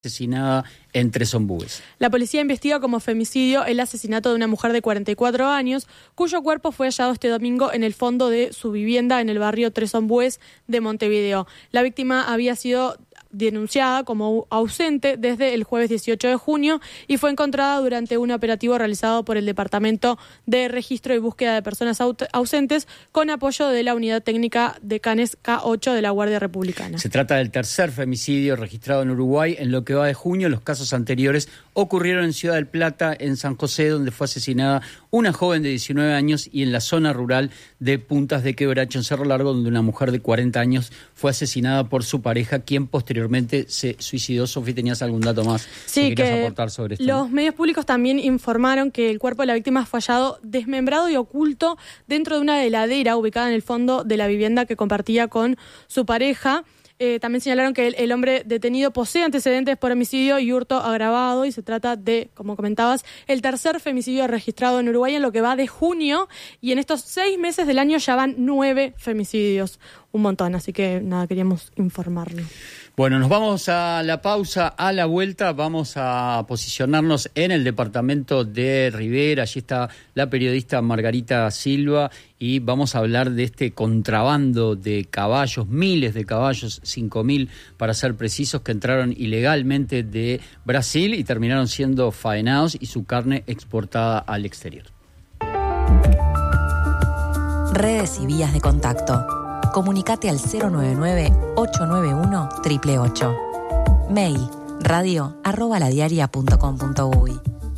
asesinada en Tres Ombúes. La policía investiga como femicidio el asesinato de una mujer de 44 años, cuyo cuerpo fue hallado este domingo en el fondo de su vivienda en el barrio Tres Ombúes de Montevideo. La víctima había sido denunciada como ausente desde el jueves 18 de junio y fue encontrada durante un operativo realizado por el Departamento de Registro y Búsqueda de Personas Ausentes con apoyo de la Unidad Técnica de Canes K8 de la Guardia Republicana. Se trata del tercer femicidio registrado en Uruguay en lo que va de junio. Los casos anteriores ocurrieron en Ciudad del Plata, en San José, donde fue asesinada una joven de 19 años, y en la zona rural de Puntas de Quebracho, en Cerro Largo, donde una mujer de 40 años fue asesinada por su pareja, quien posteriormente se suicidó. Sofía, ¿tenías algún dato más que querías aportar sobre esto? Los medios públicos también informaron que el cuerpo de la víctima fue hallado desmembrado y oculto dentro de una heladera ubicada en el fondo de la vivienda que compartía con su pareja. También señalaron que el hombre detenido posee antecedentes por homicidio y hurto agravado, y se trata de, como comentabas, el tercer femicidio registrado en Uruguay en lo que va de junio, y en estos 6 meses del año ya van 9 femicidios, un montón, así que nada, queríamos informarlo. Bueno, nos vamos a la pausa. A la vuelta vamos a posicionarnos en el departamento de Rivera. Allí está la periodista Margarita Silva y vamos a hablar de este contrabando de caballos, miles de caballos, 5.000 para ser precisos, que entraron ilegalmente de Brasil y terminaron siendo faenados y su carne exportada al exterior. Redes y vías de contacto. Comunicate al 099-891-888. Mail radio@ladiaria.com.uy.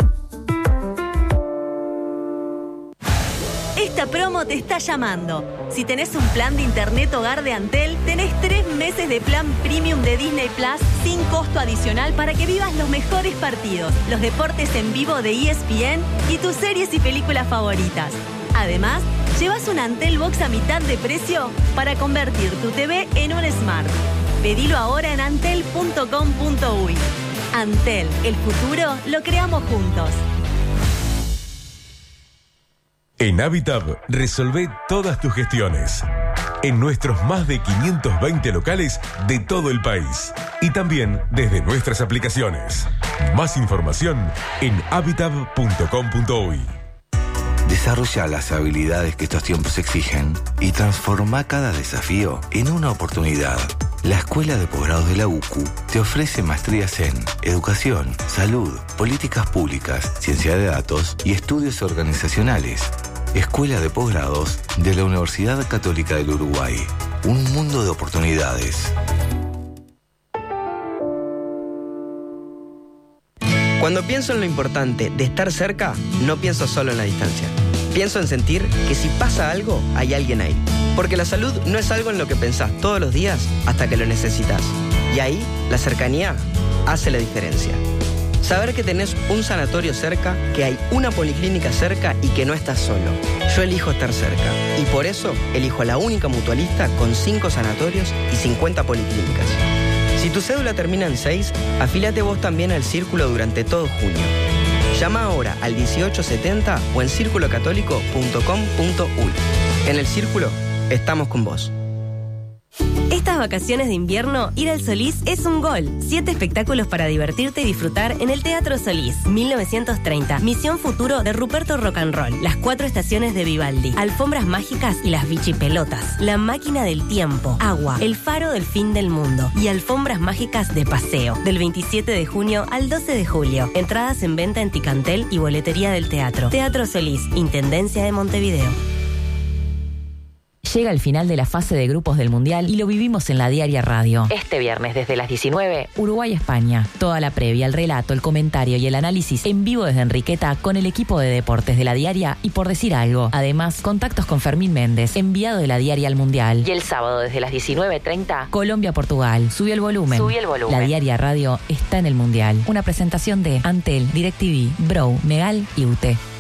Esta promo te está llamando. Si tenés un plan de internet hogar de Antel, tenés 3 meses de plan premium de Disney Plus sin costo adicional para que vivas los mejores partidos, los deportes en vivo de ESPN y tus series y películas favoritas. Además, llevas un Antel Box a mitad de precio para convertir tu TV en un Smart. Pedilo ahora en antel.com.uy. Antel, el futuro lo creamos juntos. En Habitab, resolvé todas tus gestiones. En nuestros más de 520 locales de todo el país. Y también desde nuestras aplicaciones. Más información en habitab.com.uy. Desarrolla las habilidades que estos tiempos exigen y transforma cada desafío en una oportunidad. La Escuela de Posgrados de la UCU te ofrece maestrías en Educación, Salud, Políticas Públicas, Ciencia de Datos y Estudios Organizacionales. Escuela de Posgrados de la Universidad Católica del Uruguay. Un mundo de oportunidades. Cuando pienso en lo importante de estar cerca, no pienso solo en la distancia. Pienso en sentir que si pasa algo, hay alguien ahí. Porque la salud no es algo en lo que pensás todos los días hasta que lo necesitas. Y ahí, la cercanía hace la diferencia. Saber que tenés un sanatorio cerca, que hay una policlínica cerca y que no estás solo. Yo elijo estar cerca. Y por eso, elijo la única mutualista con 5 sanatorios y 50 policlínicas. Si tu cédula termina en 6, afíliate vos también al Círculo durante todo junio. Llama ahora al 1870 o en circulocatólico.com.uy. En el Círculo, estamos con vos. Estas vacaciones de invierno, ir al Solís es un gol. 7 espectáculos para divertirte y disfrutar en el Teatro Solís. 1930, Misión Futuro de Ruperto Rock and Roll. Las 4 estaciones de Vivaldi. Alfombras mágicas y las bichipelotas. La máquina del tiempo. Agua. El faro del fin del mundo. Y alfombras mágicas de paseo. Del 27 de junio al 12 de julio. Entradas en venta en Ticantel y boletería del teatro. Teatro Solís, Intendencia de Montevideo. Llega el final de la fase de grupos del Mundial y lo vivimos en La Diaria Radio. Este viernes desde las 19, Uruguay-España. Toda la previa, el relato, el comentario y el análisis en vivo desde Enriqueta con el equipo de deportes de La Diaria y Por Decir Algo. Además, contactos con Fermín Méndez, enviado de La Diaria al Mundial. Y el sábado desde las 19:30, Colombia-Portugal. Sube el volumen. La Diaria Radio está en el Mundial. Una presentación de Antel, DirecTV, Bro, Megal y UTE.